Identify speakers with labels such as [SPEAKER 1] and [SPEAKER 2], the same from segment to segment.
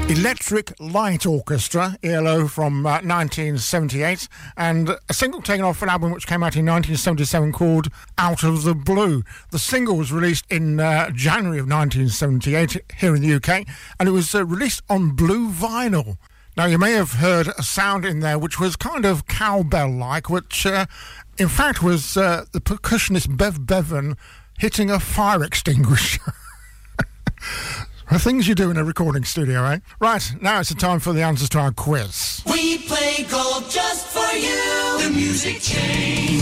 [SPEAKER 1] Electric Light Orchestra, ELO, from 1978, and a single taken off an album which came out in 1977 called Out of the Blue. The single was released in January of 1978 here in the UK, and it was released on blue vinyl. Now, you may have heard a sound in there which was kind of cowbell-like, which in fact was the percussionist Bev Bevan hitting a fire extinguisher. The things you do in a recording studio, eh? Right, now it's the time for the answers to our quiz.
[SPEAKER 2] We play golf just for you, the Music Chain.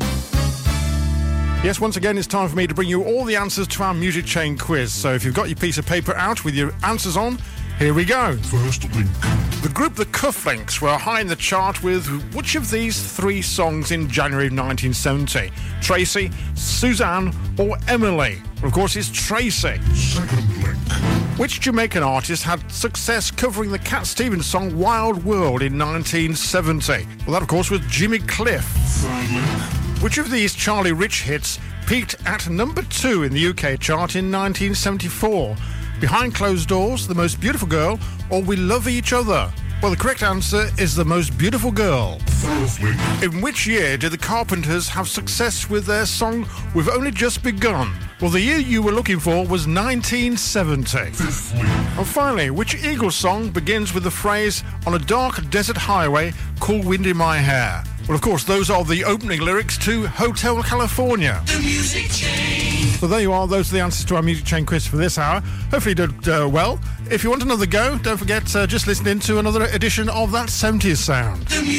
[SPEAKER 1] Yes, once again, it's time for me to bring you all the answers to our Music Chain quiz. So if you've got your piece of paper out with your answers on, here we go. First link. The group The Cufflinks were high in the chart with which of these three songs in January 1970? Tracy, Suzanne, or Emily? Well, of course, it's Tracy. Second link. Which Jamaican artist had success covering the Cat Stevens song Wild World in 1970? Well, that, of course, was Jimmy Cliff. Third link. Which of these Charlie Rich hits peaked at number 2 in the UK chart in 1974? Behind Closed Doors, The Most Beautiful Girl, or We Love Each Other? Well, the correct answer is The Most Beautiful Girl. Fourthly. In which year did the Carpenters have success with their song We've Only Just Begun? Well, the year you were looking for was 1970. Fifthly. And finally, which Eagles song begins with the phrase, on a dark desert highway, cool wind in my hair? Well, of course, those are the opening lyrics to Hotel California.
[SPEAKER 2] The Music Chain.
[SPEAKER 1] So there you are. Those are the answers to our Music Chain quiz for this hour. Hopefully you did well. If you want another go, don't forget just listening to another edition of that 70s sound.